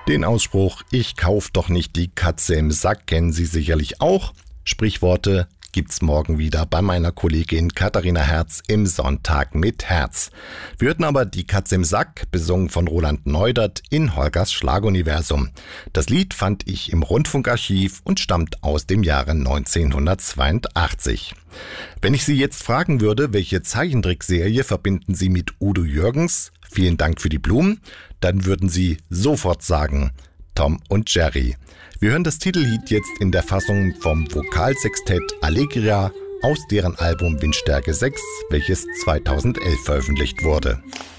Den Ausspruch "Ich kauf doch nicht die Katze im Sack" kennen Sie sicherlich auch. Sprichworte gibt's morgen wieder bei meiner Kollegin Katharina Herz im Sonntag mit Herz. Wir hörten aber die Katze im Sack, besungen von Roland Neudert in Holgers Schlaguniversum. Das Lied fand ich im Rundfunkarchiv und stammt aus dem Jahre 1982. Wenn ich Sie jetzt fragen würde, welche Zeichentrickserie verbinden Sie mit Udo Jürgens? Vielen Dank für die Blumen. Dann würden Sie sofort sagen: Tom und Jerry. Wir hören das Titellied jetzt in der Fassung vom Vokalsextett Allegria aus deren Album Windstärke 6, welches 2011 veröffentlicht wurde.